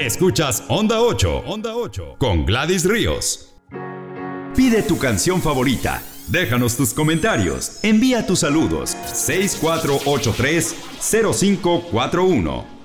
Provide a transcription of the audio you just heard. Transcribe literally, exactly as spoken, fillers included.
Escuchas Onda ocho, Onda ocho, con Gladys Ríos. Pide tu canción favorita. Déjanos tus comentarios. Envía tus saludos. seis cuatro ocho tres cero cinco cuatro uno.